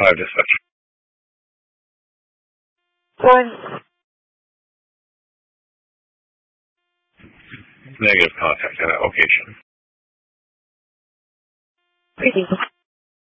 positive such. One. Negative contact at that location. Greetings.